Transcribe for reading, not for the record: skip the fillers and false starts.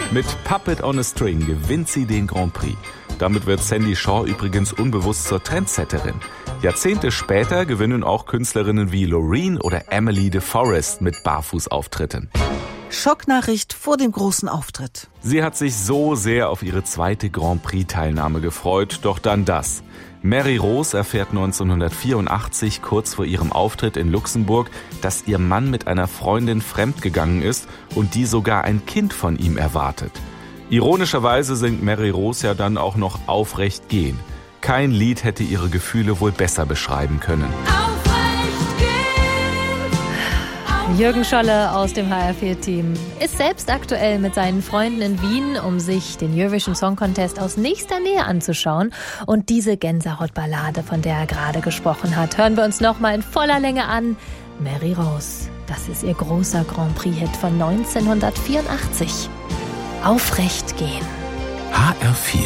Mit Puppet on a String gewinnt sie den Grand Prix. Damit wird Sandie Shaw übrigens unbewusst zur Trendsetterin. Jahrzehnte später gewinnen auch Künstlerinnen wie Loreen oder Emily de Forest mit Barfußauftritten. Schocknachricht vor dem großen Auftritt. Sie hat sich so sehr auf ihre zweite Grand Prix-Teilnahme gefreut, doch dann das. Mary Rose erfährt 1984, kurz vor ihrem Auftritt in Luxemburg, dass ihr Mann mit einer Freundin fremdgegangen ist und die sogar ein Kind von ihm erwartet. Ironischerweise singt Mary Rose ja dann auch noch Aufrecht gehen. Kein Lied hätte ihre Gefühle wohl besser beschreiben können. Jürgen Scholle aus dem HR4-Team ist selbst aktuell mit seinen Freunden in Wien, um sich den Eurovision Song Contest aus nächster Nähe anzuschauen. Und diese Gänsehautballade, von der er gerade gesprochen hat, hören wir uns nochmal in voller Länge an. Mary Rose, das ist ihr großer Grand Prix-Hit von 1984. Aufrecht gehen. HR4